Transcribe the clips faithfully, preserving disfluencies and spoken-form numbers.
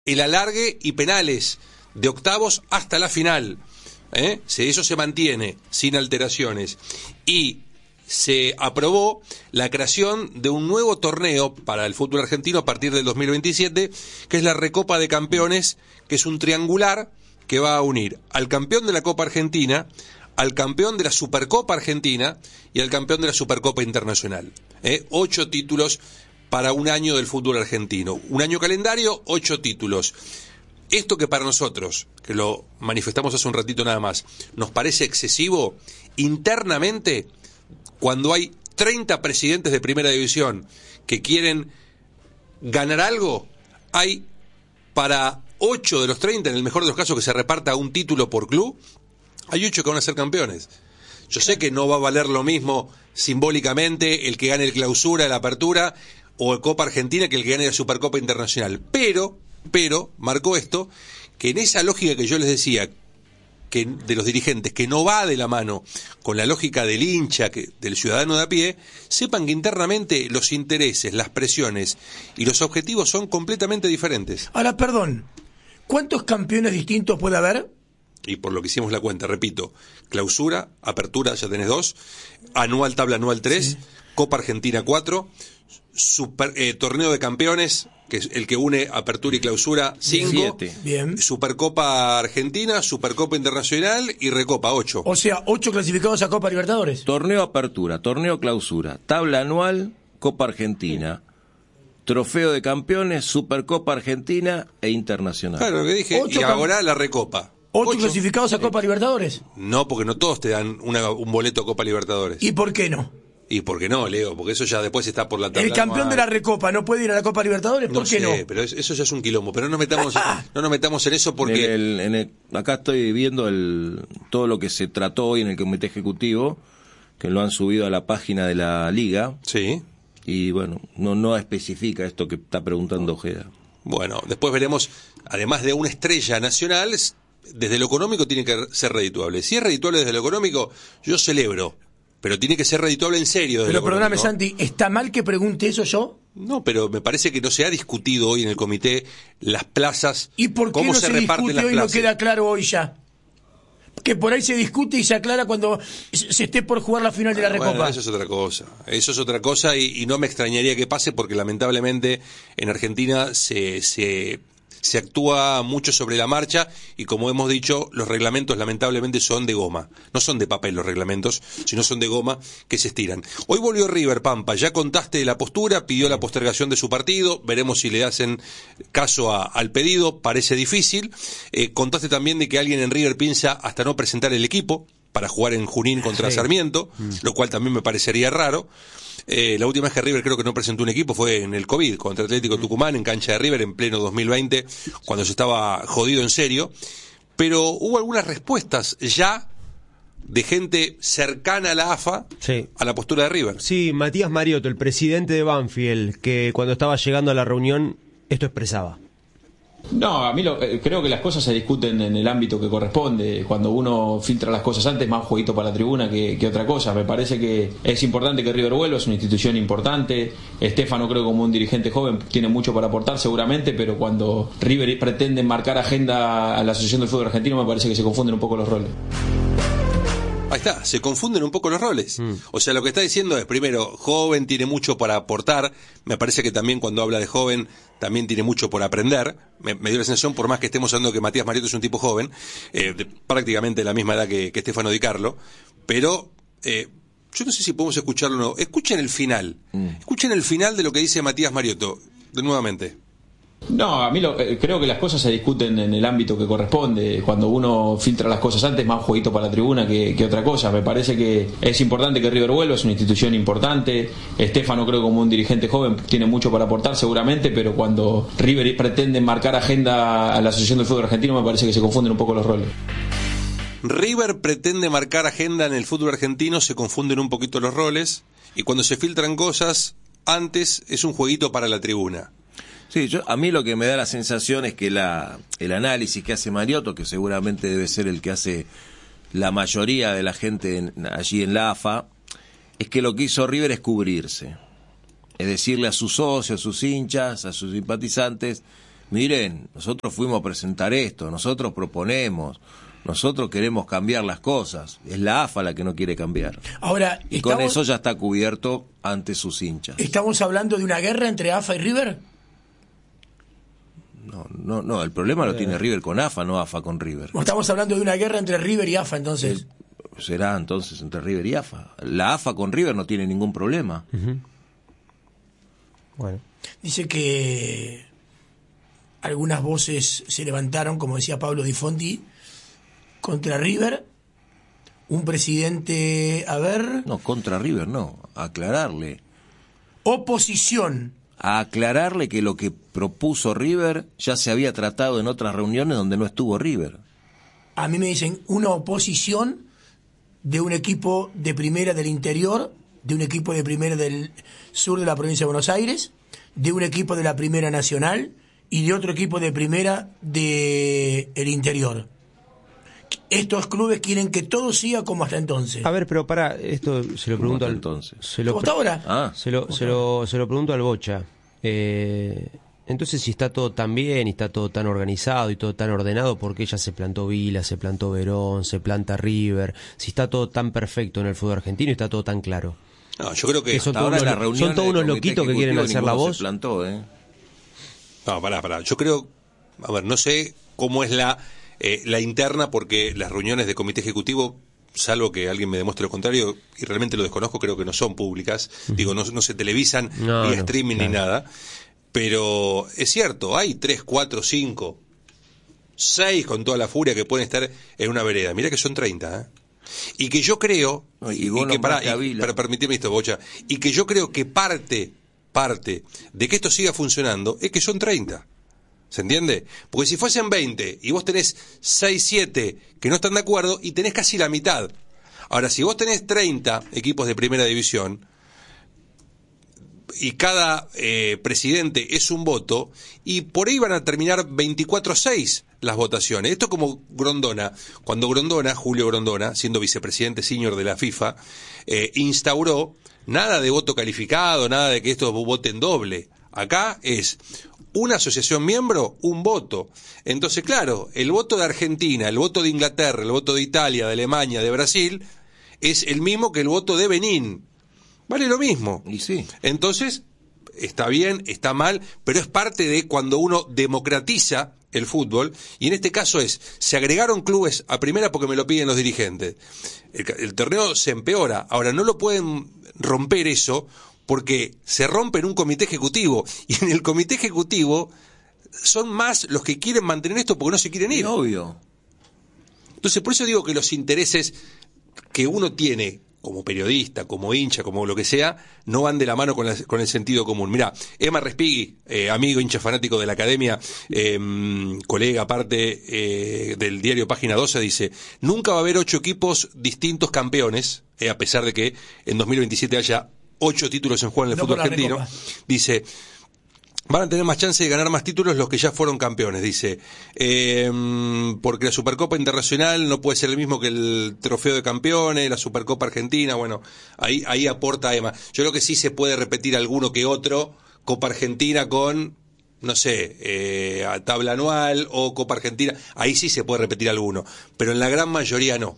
el alargue y penales de octavos hasta la final. ¿eh? Eso se mantiene sin alteraciones. Y se aprobó la creación de un nuevo torneo para el fútbol argentino a partir del dos mil veintisiete, que es la Recopa de Campeones, que es un triangular que va a unir al campeón de la Copa Argentina, al campeón de la Supercopa Argentina y al campeón de la Supercopa Internacional. ¿eh? Ocho títulos para un año del fútbol argentino. Un año calendario, ocho títulos. Esto que para nosotros, que lo manifestamos hace un ratito nada más, nos parece excesivo, internamente, cuando hay treinta presidentes de primera división que quieren ganar algo, hay para ocho de los treinta, en el mejor de los casos, que se reparta un título por club, hay ocho que van a ser campeones. Yo sé que no va a valer lo mismo simbólicamente el que gane el Clausura, la Apertura o el Copa Argentina que el que gane la Supercopa Internacional, pero, pero, marcó esto, que en esa lógica que yo les decía, que de los dirigentes, que no va de la mano con la lógica del hincha, que, del ciudadano de a pie, sepan que internamente los intereses, las presiones y los objetivos son completamente diferentes. Ahora, perdón, ¿cuántos campeones distintos puede haber? Y por lo que hicimos la cuenta, repito, Clausura, Apertura, ya tenés dos, anual, tabla anual tres, sí. Copa Argentina cuatro, super, eh, Torneo de Campeones, que es el que une Apertura y Clausura, cinco, Bien. Supercopa Argentina, Supercopa Internacional y Recopa, ocho. O sea, ocho clasificados a Copa Libertadores. Torneo Apertura, Torneo Clausura, tabla anual, Copa Argentina, Trofeo de Campeones, Supercopa Argentina e Internacional. Claro, lo que dije, Ocho y cam- ahora la Recopa. ¿Ocho, Ocho clasificados a Copa Libertadores? No, porque no todos te dan una, un boleto a Copa Libertadores. ¿Y por qué no? ¿Y por qué no, Leo? Porque eso ya después está por la tabla. ¿El campeón anual. de la Recopa no puede ir a la Copa Libertadores? ¿Por No qué sé, no? pero eso ya es un quilombo. Pero no nos metamos, no nos metamos en eso porque... En el, en el, acá estoy viendo el, todo lo que se trató hoy en el Comité Ejecutivo, que lo han subido a la página de la Liga. Sí. Y bueno, no, no especifica esto que está preguntando Ojeda. Bueno, después veremos, además de una estrella nacional, desde lo económico tiene que ser redituable. Si es redituable desde lo económico, yo celebro. Pero tiene que ser redituable en serio. Pero perdóname, Santi, ¿está mal que pregunte eso yo? No, pero me parece que no se ha discutido hoy en el comité las plazas. ¿Y por qué cómo no se, se reparten discute las hoy, plazas. no queda claro hoy ya? Que por ahí se discute y se aclara cuando se esté por jugar la final de la Recopa. Bueno, eso es otra cosa. Eso es otra cosa y, y no me extrañaría que pase porque lamentablemente en Argentina se... se se actúa mucho sobre la marcha y como hemos dicho, los reglamentos lamentablemente son de goma. No son de papel los reglamentos, sino son de goma que se estiran. Hoy volvió River, Pampa, ya contaste la postura, pidió la postergación de su partido, veremos si le hacen caso a, al pedido, parece difícil. Eh, contaste también de que alguien en River piensa hasta no presentar el equipo para jugar en Junín contra sí. Sarmiento, mm. lo cual también me parecería raro. Eh, la última vez que River creo que no presentó un equipo fue en el COVID, contra Atlético Tucumán, en cancha de River, en pleno dos mil veinte, cuando se estaba jodido en serio. Pero hubo algunas respuestas ya de gente cercana a la A F A, sí. a la postura de River. Sí, Matías Mariotto, el presidente de Banfield, que cuando estaba llegando a la reunión, esto expresaba. No, a mí lo, eh, creo que las cosas se discuten en el ámbito que corresponde. Cuando uno filtra las cosas antes, más jueguito para la tribuna que, que otra cosa. Me parece que es importante que River vuelva, es una institución importante. Estefano, creo, como un dirigente joven, tiene mucho para aportar seguramente, pero cuando River pretende marcar agenda a la Asociación del Fútbol Argentino, me parece que se confunden un poco los roles. Ahí está, se confunden un poco los roles. Mm. O sea, lo que está diciendo es, primero, joven tiene mucho para aportar. Me parece que también cuando habla de joven, también tiene mucho por aprender. Me, me dio la sensación, por más que estemos hablando que Matías Mariotto es un tipo joven, eh, de prácticamente la misma edad que, que Stefano Di Carlo, pero eh, yo no sé si podemos escucharlo o no. Escuchen el final. Mm. Escuchen el final de lo que dice Matías Mariotto, de nuevamente. No, a mí lo, eh, creo que las cosas se discuten en el ámbito que corresponde. Cuando uno filtra las cosas antes, más jueguito para la tribuna que, que otra cosa. Me parece que es importante que River vuelva, es una institución importante. Estefano, creo, como un dirigente joven, tiene mucho para aportar seguramente, pero cuando River pretende marcar agenda a la Asociación del Fútbol Argentino, me parece que se confunden un poco los roles. River pretende marcar agenda en el fútbol argentino, se confunden un poquito los roles, y cuando se filtran cosas antes es un jueguito para la tribuna. Sí, yo, a mí lo que me da la sensación es que la, el análisis que hace Mariotto, que seguramente debe ser el que hace la mayoría de la gente en, allí en la A F A, es que lo que hizo River es cubrirse. Es decirle a sus socios, a sus hinchas, a sus simpatizantes, miren, nosotros fuimos a presentar esto, nosotros proponemos, nosotros queremos cambiar las cosas. Es la A F A la que no quiere cambiar. Ahora, y estamos, con eso ya está cubierto ante sus hinchas. ¿Estamos hablando de una guerra entre A F A y River? No, no, no, el problema lo tiene River con A F A, no A F A con River. Estamos hablando de una guerra entre River y A F A, entonces. Eh, será entonces entre River y A F A. La A F A con River no tiene ningún problema. Uh-huh. Bueno. Dice que algunas voces se levantaron, como decía Pablo Di Fonti, contra River. Un presidente, a ver... No, contra River no, aclararle. Oposición. A aclararle que lo que propuso River ya se había tratado en otras reuniones donde no estuvo River. A mí me dicen una oposición de un equipo de primera del interior, de un equipo de primera del sur de la provincia de Buenos Aires, de un equipo de la primera nacional y de otro equipo de primera de el interior. Estos clubes quieren que todo siga como hasta entonces. A ver, pero para esto se lo pregunto al entonces. Se lo, ¿Cómo está ahora? Ah, se lo, se lo, se lo pregunto al Bocha. Eh, entonces, si está todo tan bien y está todo tan organizado y todo tan ordenado, ¿por qué ya se plantó Vila, se plantó Verón, se planta River? Si está todo tan perfecto en el fútbol argentino y está todo tan claro. No, yo creo que, que son, ahora todos la unos, reunión son todos unos loquitos que quieren hacer la voz. Se plantó, ¿eh? No, pará, pará. Yo creo, a ver, no sé cómo es la eh, la interna, porque las reuniones de comité ejecutivo, salvo que alguien me demuestre lo contrario, y realmente lo desconozco, creo que no son públicas. Uh-huh. Digo, no, no se televisan no, ni no, streaming claro. ni nada. Pero es cierto, hay tres, cuatro, cinco, seis con toda la furia que pueden estar en una vereda. Mirá que son treinta, ¿eh? Y que yo creo, no, y, y, y que para, y, para permitirme esto, Bocha, y que yo creo que parte, parte de que esto siga funcionando es que son treinta. ¿Se entiende? Porque si fuesen veinte y vos tenés seis, siete que no están de acuerdo y tenés casi la mitad. Ahora, si vos tenés treinta equipos de primera división y cada eh, presidente es un voto, y por ahí van a terminar veinticuatro a seis las votaciones. Esto como Grondona, cuando Grondona, Julio Grondona, siendo vicepresidente senior de la FIFA, eh, instauró nada de voto calificado, nada de que estos voten doble. Acá es una asociación miembro, un voto. Entonces, claro, el voto de Argentina, el voto de Inglaterra, el voto de Italia, de Alemania, de Brasil, es el mismo que el voto de Benín. Vale lo mismo. Y sí. Entonces, está bien, está mal, pero es parte de cuando uno democratiza el fútbol, y en este caso es, se agregaron clubes a primera porque me lo piden los dirigentes. El, el torneo se empeora. Ahora, no lo pueden romper eso, porque se rompe en un comité ejecutivo, y en el comité ejecutivo son más los que quieren mantener esto porque no se quieren ir. Obvio. Entonces, por eso digo que los intereses que uno tiene como periodista, como hincha, como lo que sea, no van de la mano con, la, con el sentido común. Mirá, Emma Respighi, eh, amigo, hincha fanático de la academia, eh, colega aparte eh, del diario Página doce, dice, nunca va a haber ocho equipos distintos campeones, eh, a pesar de que en dos mil veintisiete haya ocho títulos en juego en el no fútbol argentino. Recopa. Dice, van a tener más chance de ganar más títulos los que ya fueron campeones, dice, eh, porque la Supercopa Internacional no puede ser el mismo que el Trofeo de Campeones, la Supercopa Argentina. Bueno, ahí ahí aporta Emma. Yo creo que sí se puede repetir alguno que otro, Copa Argentina con, no sé, eh, tabla anual o Copa Argentina, ahí sí se puede repetir alguno, pero en la gran mayoría no.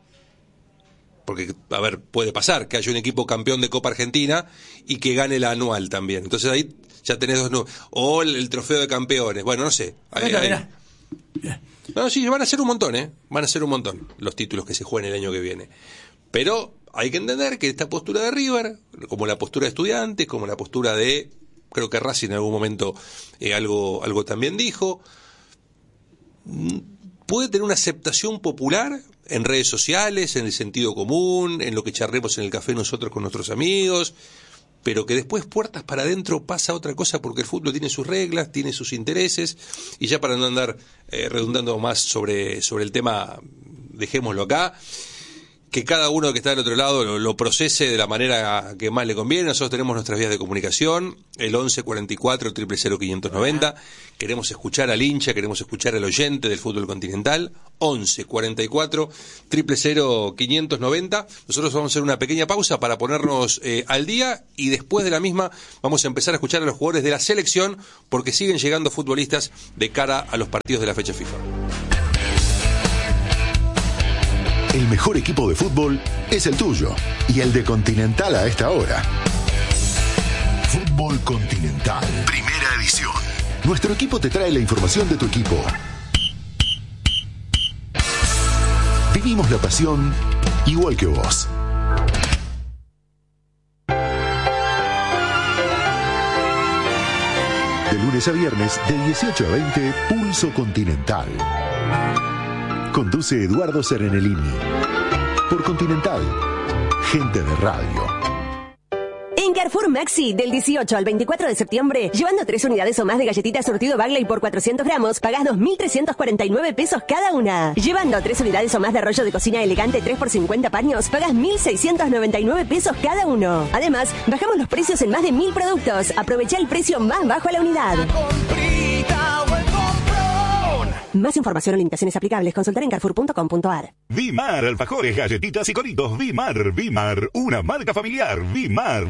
Porque, a ver, puede pasar que haya un equipo campeón de Copa Argentina y que gane la anual también. Entonces ahí ya tenés dos números. O el, el trofeo de campeones. Bueno, no sé. Ahí, Mira, ahí. mira. No, sí, van a ser un montón, ¿eh? Van a ser un montón los títulos que se jueguen el año que viene. Pero hay que entender que esta postura de River, como la postura de Estudiantes, como la postura de, creo que Racing en algún momento eh, algo, algo también dijo, puede tener una aceptación popular en redes sociales, en el sentido común, en lo que charremos en el café nosotros con nuestros amigos, pero que después puertas para adentro pasa otra cosa, porque el fútbol tiene sus reglas, tiene sus intereses, y ya para no andar eh, redundando más sobre, sobre el tema, dejémoslo acá. que cada uno que está del otro lado lo, lo procese de la manera que más le conviene. Nosotros tenemos nuestras vías de comunicación, el once cuarenta y cuatro, cero cero cero, quinientos noventa. Queremos escuchar al hincha, queremos escuchar al oyente del fútbol continental. once cuarenta y cuatro, cero cero cero, quinientos noventa. Nosotros vamos a hacer una pequeña pausa para ponernos eh, al día, y después de la misma vamos a empezar a escuchar a los jugadores de la selección, porque siguen llegando futbolistas de cara a los partidos de la fecha FIFA. El mejor equipo de fútbol es el tuyo y el de Continental a esta hora. Fútbol Continental, primera edición. Nuestro equipo te trae la información de tu equipo. Vivimos la pasión igual que vos. De lunes a viernes, de dieciocho a veinte, Pulso Continental. Conduce Eduardo Serenellini. Por Continental, gente de radio. En Carrefour Maxi, del dieciocho al veinticuatro de septiembre, llevando tres unidades o más de galletitas surtido Bagley por cuatrocientos gramos, pagás dos mil trescientos cuarenta y nueve pesos cada una. Llevando tres unidades o más de rollo de cocina elegante tres por cincuenta paños, pagás mil seiscientos noventa y nueve pesos cada uno. Además, bajamos los precios en más de mil productos. Aprovecha el precio más bajo a la unidad. Más información o limitaciones aplicables, consultar en carrefour punto com punto a r. Vimar, alfajores, galletitas y coritos. Vimar, Vimar, una marca familiar. Vimar,